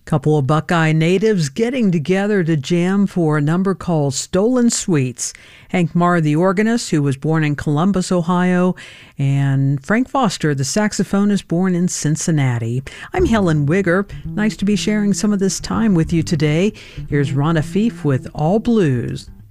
Couple of Buckeye natives getting together to jam for a number called Stolen Sweets. Hank Marr, the organist, who was born in Columbus, Ohio, and Frank Foster, the saxophonist, born in Cincinnati. I'm Helen Wigger. Nice to be sharing some of this time with you today. Here's Ron Afif with All Blues.